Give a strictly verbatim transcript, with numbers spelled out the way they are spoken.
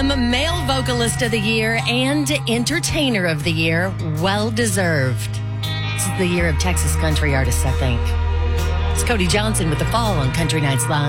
Male Vocalist of the Year and Entertainer of the Year. Well deserved. This is the year of Texas country artists, I think. It's Cody Johnson with The Fall on Country Nights Live.